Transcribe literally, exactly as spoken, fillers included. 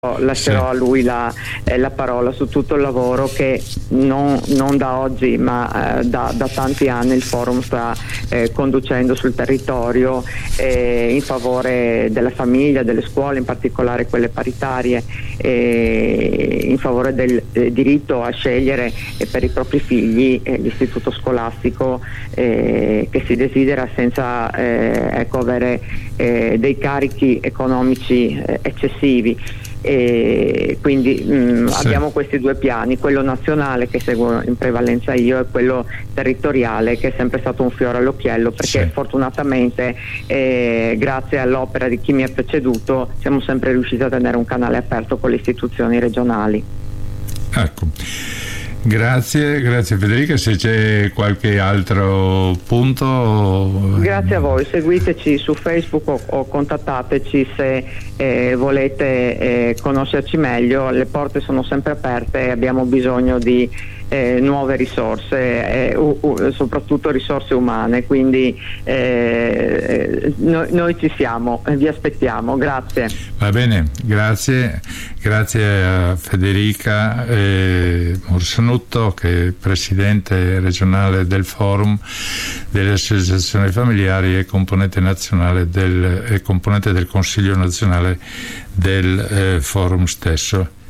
lascerò sì. a lui la, eh, la parola su tutto il lavoro che non, non da oggi ma eh, da, da tanti anni il forum sta eh, conducendo sul territorio eh, in favore della famiglia, delle scuole, in particolare quelle paritarie, eh, in favore del eh, diritto a scegliere eh, per i propri figli eh, l'istituto scolastico eh, che si desidera senza eh, ecco, avere eh, dei carichi economici eh, eccessivi. E quindi mh, sì. abbiamo questi due piani, quello nazionale che seguo in prevalenza io e quello territoriale che è sempre stato un fiore all'occhiello, perché sì. fortunatamente eh, grazie all'opera di chi mi ha preceduto siamo sempre riusciti a tenere un canale aperto con le istituzioni regionali. Ecco, grazie, grazie Federica. Se c'è qualche altro punto, grazie a voi, seguiteci su Facebook o, o contattateci se eh, volete eh, conoscerci meglio. Le porte sono sempre aperte e abbiamo bisogno di eh, nuove risorse, eh, u, u, soprattutto risorse umane, quindi eh, noi, noi ci siamo, vi aspettiamo. Grazie. Va bene, grazie, grazie a Federica eh, Morsanutto, che è presidente regionale del forum delle associazioni familiari e componente nazionale del, e componente del Consiglio nazionale del eh, forum stesso.